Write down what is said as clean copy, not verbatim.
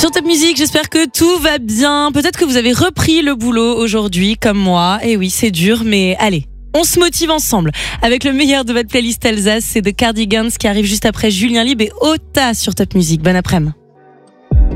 Sur Top Music, j'espère que tout va bien. Peut-être que vous avez repris le boulot aujourd'hui, comme moi. Et oui, c'est dur, mais allez, on se motive ensemble. Avec le meilleur de votre playlist Alsace, c'est The Cardigans qui arrive juste après Julien Libre et Ota sur Top Music. Bon après-midi.